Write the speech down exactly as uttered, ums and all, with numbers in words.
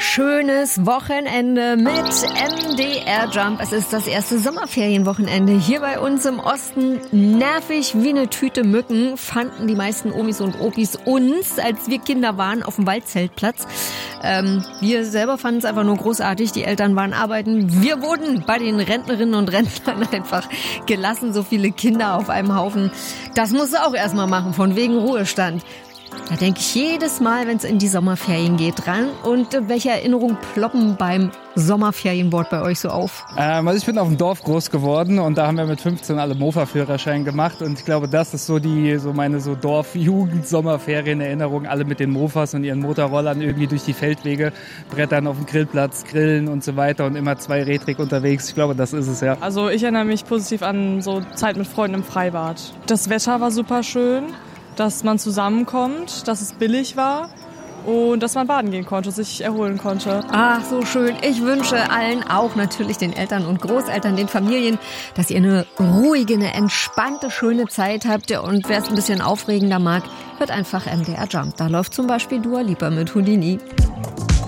schönes Wochenende mit M D R Jump. Es ist das erste Sommerferienwochenende hier bei uns im Osten. Nervig wie eine Tüte Mücken fanden die meisten Omis und Opis uns, als wir Kinder waren, auf dem Waldzeltplatz. Ähm, wir selber fanden es einfach nur großartig. Die Eltern waren arbeiten. Wir wurden bei den Rentnerinnen und Rentnern einfach gelassen. So viele Kinder auf einem Haufen. Das musst du auch erstmal machen, von wegen Ruhestand. Da denke ich jedes Mal, wenn es in die Sommerferien geht, dran. Und äh, welche Erinnerungen ploppen beim Sommerferienboard bei euch so auf? Ähm, also ich bin auf dem Dorf groß geworden und da haben wir mit fünfzehn alle Mofa-Führerschein gemacht. Und ich glaube, das ist so die so meine so Dorf-Jugend-Sommerferien-Erinnerung. Alle mit den Mofas und ihren Motorrollern irgendwie durch die Feldwege brettern, auf dem Grillplatz grillen und so weiter und immer zweirädrig unterwegs. Ich glaube, das ist es, ja. Also ich erinnere mich positiv an so Zeit mit Freunden im Freibad. Das Wetter war super schön, dass man zusammenkommt, dass es billig war und dass man baden gehen konnte, sich erholen konnte. Ach, so schön. Ich wünsche allen, auch natürlich den Eltern und Großeltern, den Familien, dass ihr eine ruhige, eine entspannte, schöne Zeit habt. Und wer es ein bisschen aufregender mag, hört einfach M D R Jump. Da läuft zum Beispiel Dua Lipa mit Houdini.